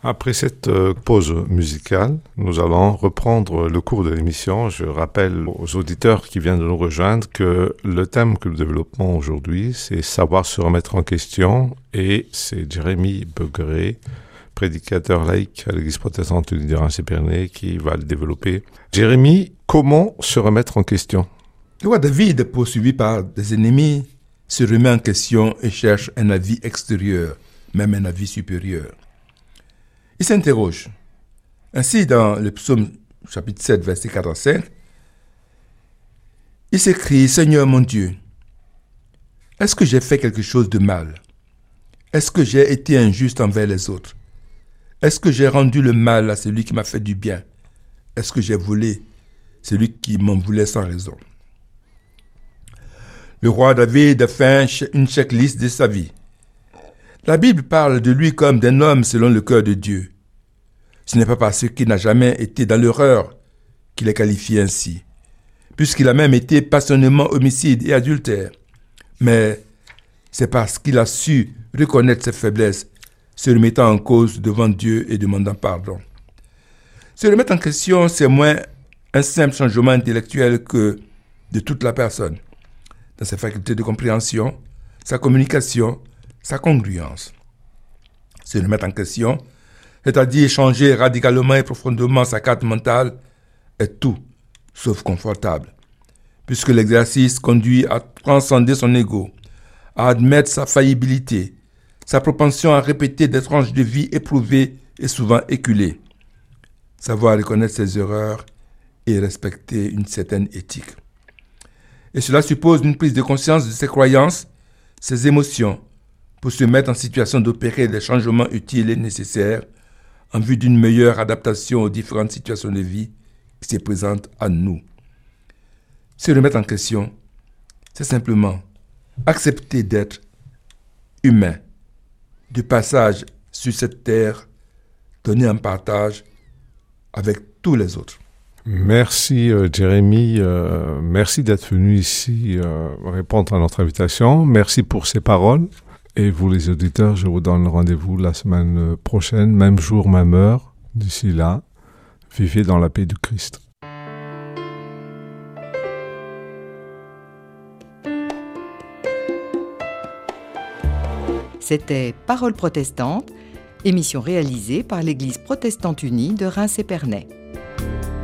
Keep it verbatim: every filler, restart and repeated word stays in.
Après cette euh, pause musicale, nous allons reprendre le cours de l'émission. Je rappelle aux auditeurs qui viennent de nous rejoindre que le thème que nous développons aujourd'hui, c'est savoir se remettre en question, et c'est Jérémy Begré, prédicateur laïque à l'Église protestante unie de Reims-et-Pernay, qui va le développer. Jérémy, comment se remettre en question? Le roi David, poursuivi par des ennemis, se remet en question et cherche un avis extérieur, même un avis supérieur. Il s'interroge. Ainsi, dans le psaume chapitre sept, verset quatre à cinq, il s'écrie « Seigneur mon Dieu, est-ce que j'ai fait quelque chose de mal? Est-ce que j'ai été injuste envers les autres? Est-ce que j'ai rendu le mal à celui qui m'a fait du bien? Est-ce que j'ai volé celui qui m'en voulait sans raison ?» Le roi David a fait une checklist de sa vie. La Bible parle de lui comme d'un homme selon le cœur de Dieu. Ce n'est pas parce qu'il n'a jamais été dans l'erreur qu'il est qualifié ainsi, puisqu'il a même été passionnément homicide et adultère. Mais c'est parce qu'il a su reconnaître ses faiblesses, se remettant en cause devant Dieu et demandant pardon. Se remettre en question, c'est moins un simple changement intellectuel que de toute la personne, dans ses facultés de compréhension, sa communication, sa congruence. Se remettre en question, c'est-à-dire changer radicalement et profondément sa carte mentale, est tout sauf confortable, puisque l'exercice conduit à transcender son ego, à admettre sa faillibilité, sa propension à répéter des tranches de vie éprouvées et souvent éculées, savoir reconnaître ses erreurs et respecter une certaine éthique. Et cela suppose une prise de conscience de ses croyances, ses émotions, pour se mettre en situation d'opérer des changements utiles et nécessaires en vue d'une meilleure adaptation aux différentes situations de vie qui se présentent à nous. Se remettre en question, c'est simplement accepter d'être humain, de passage sur cette terre, donné en partage avec tous les autres. Merci euh, Jérémy, euh, merci d'être venu ici euh, répondre à notre invitation. Merci pour ces paroles. Et vous les auditeurs, je vous donne rendez-vous la semaine prochaine, même jour, même heure. D'ici là, vivez dans la paix du Christ. C'était Paroles protestantes, émission réalisée par l'Église protestante unie de Reims-et-Pernay.